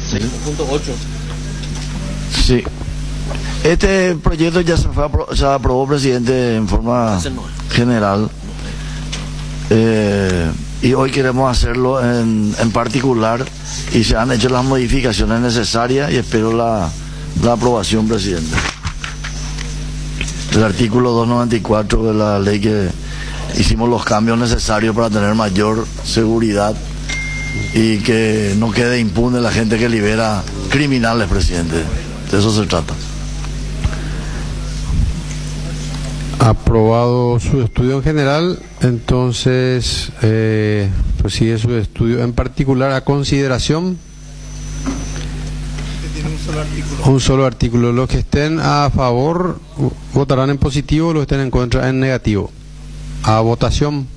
Punto 8. Sí. Este proyecto ya se aprobó, presidente, en forma general. Y hoy queremos hacerlo en particular, y se han hecho las modificaciones necesarias y espero la aprobación, presidente. El artículo 294 de la ley, que hicimos los cambios necesarios para tener mayor seguridad y que no quede impune la gente que libera criminales, presidente. De eso se trata. Aprobado su estudio en general, entonces prosigue su estudio en particular a consideración. Tiene un solo artículo. Un solo artículo. Los que estén a favor votarán en positivo, los que estén en contra en negativo. A votación.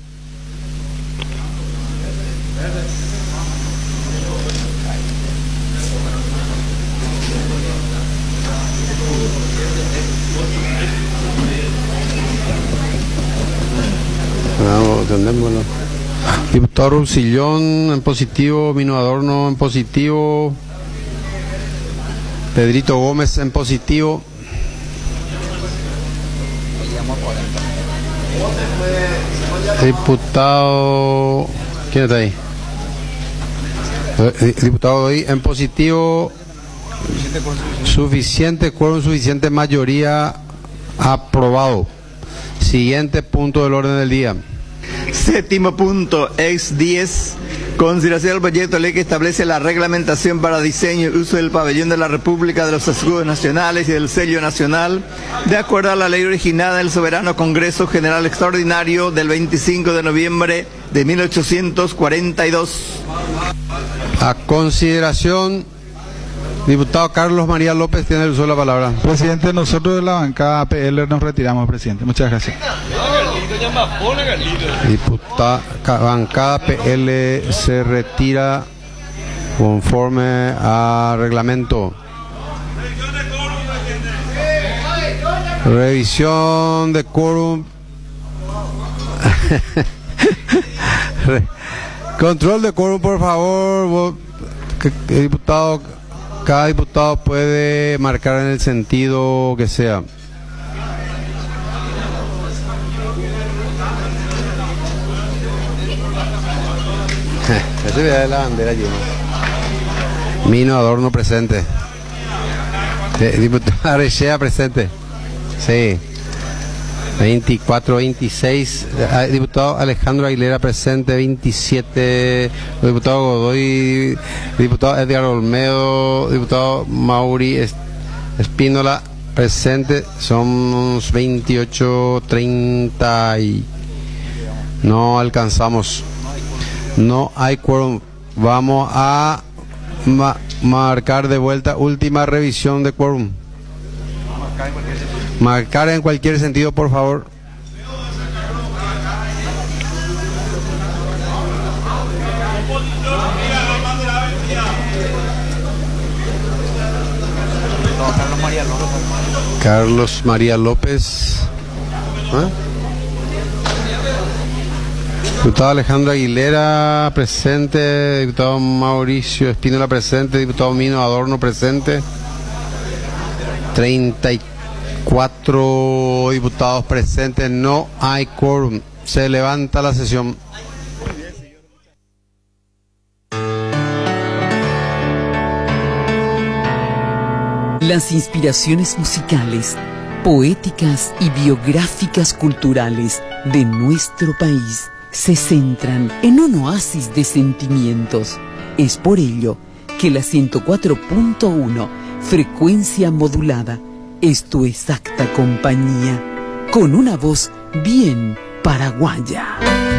Entendémoslo. Diputado Roussillon en positivo, Mino Adorno en positivo, Pedrito Gómez en positivo. Diputado, ¿quién está ahí? Diputado ahí en positivo, suficiente quórum, suficiente mayoría, aprobado. Siguiente punto del orden del día. Séptimo punto, ex 10. Consideración del proyecto de ley que establece la reglamentación para diseño y uso del pabellón de la República, de los escudos nacionales y del sello nacional, de acuerdo a la ley originada del Soberano Congreso General Extraordinario del 25 de noviembre de 1842. A consideración, diputado Carlos María López tiene el uso de la palabra. Presidente, nosotros de la bancada PL nos retiramos, presidente. Muchas gracias. Diputada bancada PL se retira conforme a reglamento. Revisión de quórum. Control de quórum, por favor. Diputado, cada diputado puede marcar en el sentido que sea. Ese de la bandera llena. Mino Adorno presente. Diputado Arechea presente. Sí. 24, 26. Diputado Alejandro Aguilera presente. 27. Diputado Godoy. Diputado Edgar Olmedo. Diputado Mauri Espínola presente. Somos 28, 30 y no alcanzamos. No hay quórum. Vamos a marcar de vuelta. Última revisión de quórum. Marcar en cualquier sentido, por favor. Carlos María López. ¿Ah? Diputado Alejandro Aguilera presente, diputado Mauricio Espínola presente, diputado Mino Adorno presente, 34 diputados presentes, no hay quórum, se levanta la sesión. Las inspiraciones musicales, poéticas y biográficas culturales de nuestro país se centran en un oasis de sentimientos. Es por ello que la 104.1, frecuencia modulada, es tu exacta compañía, con una voz bien paraguaya.